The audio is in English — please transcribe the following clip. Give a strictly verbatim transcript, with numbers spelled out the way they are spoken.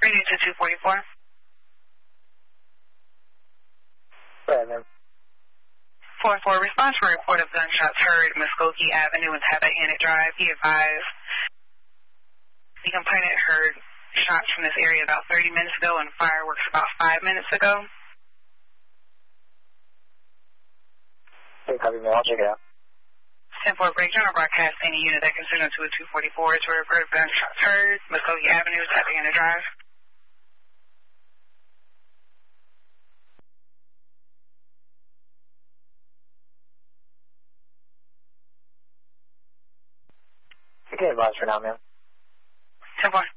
Radio to two forty-four. Right, ma'am. four four, response for a report of gunshots heard Muskogee Avenue and Tappahannock Drive. He advised the complainant heard shots from this area about thirty minutes ago and fireworks about five minutes ago. Okay, copy, ma'am. I'll check it out. ten four, breakdown or broadcast any unit that can signal to a two forty-four to report of gunshots heard Muskogee Avenue, Tappahannock Drive. You can advise for now, ma'am. ten four.